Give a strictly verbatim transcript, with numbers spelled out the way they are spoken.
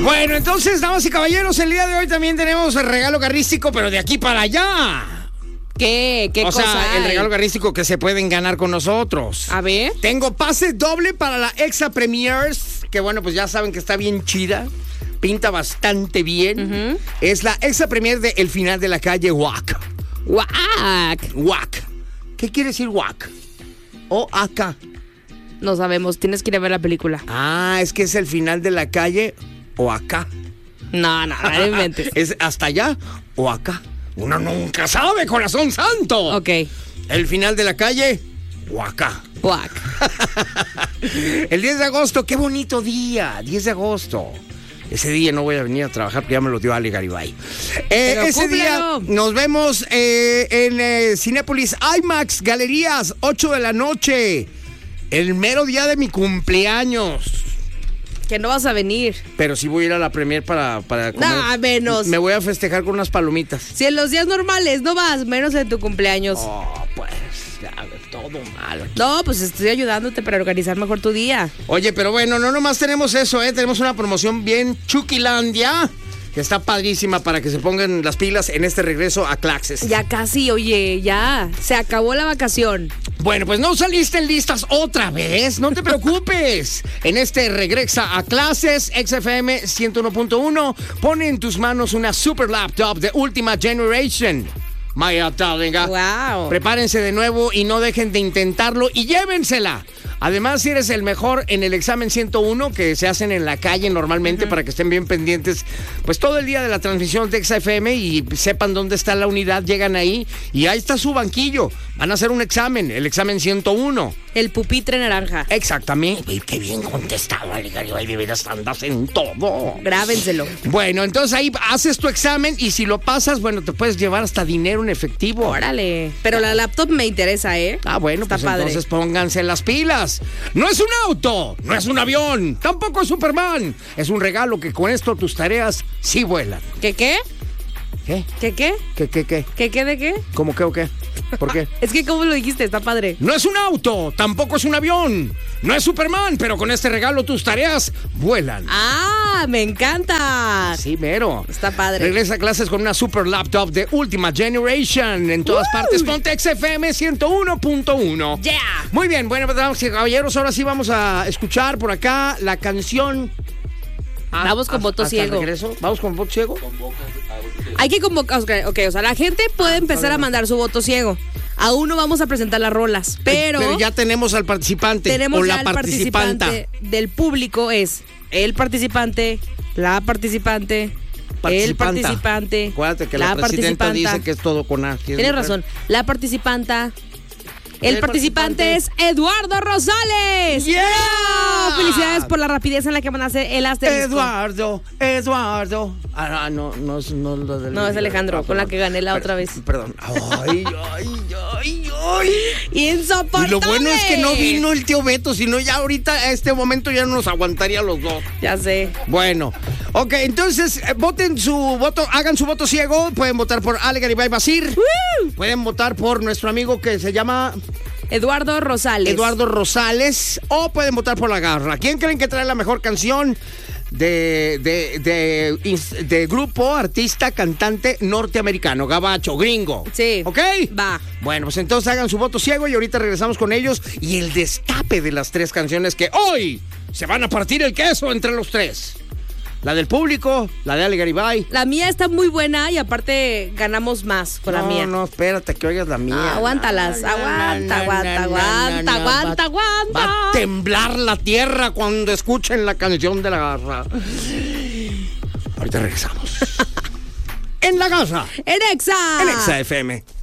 Bueno, entonces, damas y caballeros, el día de hoy también tenemos el regalo garrístico, pero de aquí para allá. ¿Qué? ¿Qué o cosa sea, hay? el regalo garrístico que se pueden ganar con nosotros. A ver. Tengo pase doble para la Exa Premiers, que bueno, pues ya saben que está bien chida. Pinta bastante bien. Uh-huh. Es la Exa Premier de El Final de la Calle W A C. W A C. W A C. ¿Qué quiere decir W A C? O A K. No sabemos, tienes que ir a ver la película. Ah, es que es el final de la calle o acá. No, no, no inventes. ¿Es hasta allá o acá? Uno nunca sabe, corazón santo. Ok. El final de la calle o acá. W A C. El diez de agosto, qué bonito día. diez de agosto. Ese día no voy a venir a trabajar porque ya me lo dio Ale Garibay. Eh, ese cúmplelo. día nos vemos eh, en eh, Cinépolis IMAX Galerías, ocho de la noche. El mero día de mi cumpleaños. Que no vas a venir. Pero sí voy a ir a la premier para, para comer. No, menos. Me voy a festejar con unas palomitas. Si en los días normales no vas, menos en tu cumpleaños. Oh, pues, ya, todo mal. No, pues estoy ayudándote para organizar mejor tu día. Oye, pero bueno, no nomás tenemos eso, ¿eh? Tenemos una promoción bien Chuquilandia, que está padrísima para que se pongan las pilas en este regreso a clases. Ya casi, oye, ya. Se acabó la vacación. Bueno, pues no saliste en listas otra vez, no te preocupes. En este regresa a clases, X F M ciento uno punto uno pone en tus manos una super laptop de última generation. Maya Talinga. Wow. Prepárense de nuevo y no dejen de intentarlo y llévensela. Además, si eres el mejor en el examen ciento uno que se hacen en la calle normalmente, uh-huh, para que estén bien pendientes, pues todo el día de la transmisión de X F M y sepan dónde está la unidad, llegan ahí y ahí está su banquillo. Van a hacer un examen, el examen ciento uno. El pupitre naranja. Exactamente. Ay, qué bien contestado, Aligario. Ay, de veras andas en todo. Grábenselo. Bueno, entonces ahí haces tu examen y si lo pasas, bueno, te puedes llevar hasta dinero en efectivo. Órale. Pero la laptop me interesa, ¿eh? Ah, bueno, está pues padre. Entonces pónganse las pilas. No es un auto, no es un avión, tampoco es Superman. Es un regalo que con esto tus tareas sí vuelan. ¿Qué qué? ¿Qué? ¿Qué qué? ¿Qué qué qué? ¿Qué qué de qué? ¿Cómo qué o qué? ¿Por qué? Es que ¿cómo lo dijiste? Está padre. No es un auto, tampoco es un avión, no es Superman, pero con este regalo tus tareas vuelan. ¡Ah! ¡Me encanta! Sí, mero. Está padre. Regresa a clases con una super laptop de última generation en todas ¡Woo! partes. Ponte X F M ciento uno punto uno. ¡Yeah! Muy bien, bueno, pues, damas y caballeros, ahora sí vamos a escuchar por acá la canción. Ah, Vamos con voto ciego. Regreso. ¿Vamos con voto ciego? Hay que convocar, okay, ok, o sea, la gente puede ah, empezar a mandar su voto ciego. Aún no vamos a presentar las rolas, pero... Pero ya tenemos al participante tenemos o ya la el participanta. Participante del público es el participante, la participante, el participante. Acuérdate que la, la presidenta participanta dice que es todo con A. Tienes razón. La participanta... El, el participante, participante es Eduardo Rosales. ¡Yeah! ¡Yeah! Felicidades por la rapidez en la que mandaste el asterisco. Eduardo, Eduardo. Ah, no, no, no, no, no, no, no es Alejandro, ah, con la que gané la per, otra vez. Perdón. Ay, ay, ay, ay. Insoportable. Y lo bueno es que no vino el tío Beto, sino ya ahorita a este momento ya no nos aguantaría los dos. Ya sé. Bueno, ok, entonces eh, voten su voto, hagan su voto ciego. Pueden votar por Ale Garibay Basir. ¡Woo! Pueden votar por nuestro amigo que se llama Eduardo Rosales. Eduardo Rosales. O pueden votar por La Garra. ¿Quién creen que trae la mejor canción de, de, de, de, de grupo, artista, cantante norteamericano, gabacho, gringo? Sí. ¿Ok? Va. Bueno, pues entonces hagan su voto ciego y ahorita regresamos con ellos y el destape de las tres canciones que hoy se van a partir el queso entre los tres. La del público, la de Ale Garibay. La mía está muy buena y aparte ganamos más con no, la mía. No, no, espérate que oigas la mía. Ah, aguántalas, no, aguanta, no, aguanta, no, aguanta, no, no, aguanta, va, aguanta. Va a temblar la tierra cuando escuchen la canción de La Garra. Ahorita regresamos. En La Garra. En Exa. En Exa F M.